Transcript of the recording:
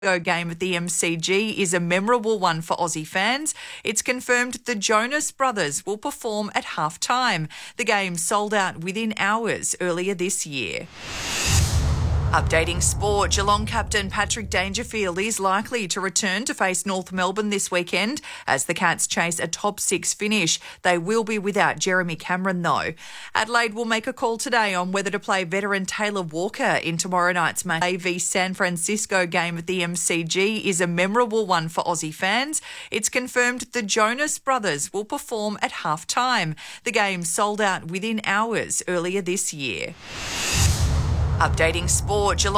Game at the MCG is a memorable one for Aussie fans. It's confirmed the Jonas Brothers will perform at halftime. The game sold out within hours earlier this year. Updating sport, Geelong captain Patrick Dangerfield is likely to return to face North Melbourne this weekend as the Cats chase a top 6 finish. They will be without Jeremy Cameron though. Adelaide will make a call today on whether to play veteran Taylor Walker in tomorrow night's match. The San Francisco game at the MCG is a memorable one for Aussie fans. It's confirmed the Jonas Brothers will perform at halftime. The game sold out within hours earlier this year. Updating sport, Geelong